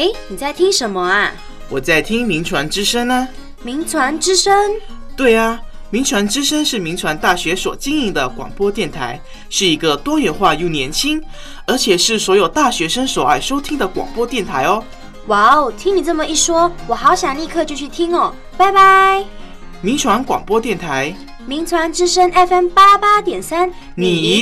你在听什么啊？ 我在听民传之声啊。 民传之声？ 对啊，民传之声是民传大学所经营的广播电台，是一个多元化又年轻，而且是所有大学生所爱收听的广播电台哦。 哇哦，听你这么一说，我好想立刻就去听哦。拜拜。 民传广播电台， 民传之声 FM88.3， 你一